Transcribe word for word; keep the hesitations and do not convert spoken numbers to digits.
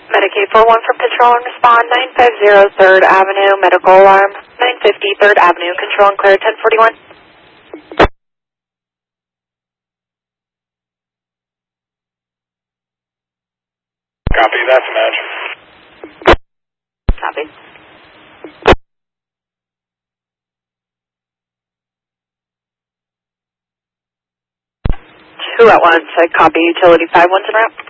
Medicaid four one for patrol and respond, nine five zero third Avenue, medical alarm, nine fifty third Avenue, control and clear ten forty-one. Copy, that's a match. Copy. Two at once, I copy utility five one's en route.